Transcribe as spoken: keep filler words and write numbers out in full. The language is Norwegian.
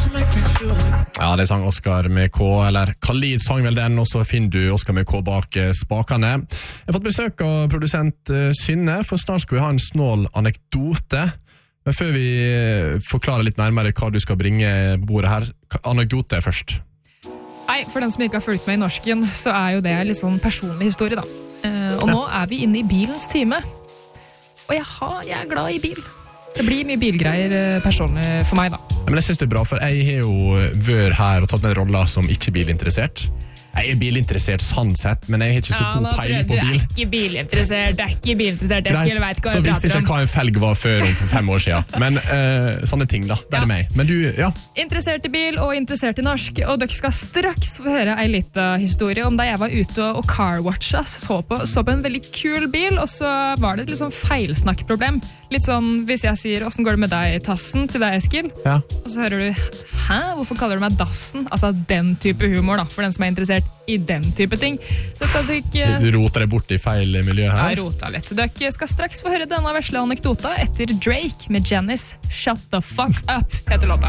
Ja, det sang Oscar med K, eller Khalid sang vel den, og så finner du Oscar med K bak spakene. Jeg har fått besøk av produsent Synne, for snart skal vi ha en snål anekdote. Men før vi forklarer litt nærmere hva du skal bringe på bordet her, anekdote først. Nei, for den som ikke har fulgt med i norsken, så er jo det litt sånn personlig historie da. Og nå er vi inne i bilens time. Og jeg, har, jeg er glad i bil. Det blir mye bilgreier personlig for meg da. Men jeg synes det er bra, for jeg har jo vært her og tatt en rolle som ikke bilinteressert. Jeg er bilinteressert sånn sett, men jeg har ikke så ja, god peiling på bil. Du er ikke bilinteressert, du er ikke bilinteressert, jeg skulle vet hva så jeg visste prater om. ikke hva en felg var før om for fem år siden. Men uh, sånne ting da, det er ja. meg. Men du, ja. Interessert i bil og interessert i norsk, og dere skal straks få høre en liten historie om da jeg var ute og carwatcha, så på, så på en veldig kul bil, og så var det et litt sånn feilsnakkproblem. Litt sånn, hvis jeg sier, hvordan går det med deg, Tassen, til deg, Eskil? Ja. Og så hører du, hæ? Hvorfor kaller du meg Dassen? Altså den type humor da, for den som er interessert i den type ting. Det skal du ikke... Du roter deg bort i feil miljø her? Ja, rota litt. Dere skal straks få høre denne vesle anekdota etter Drake med Janice. Shut the fuck up, heter låta.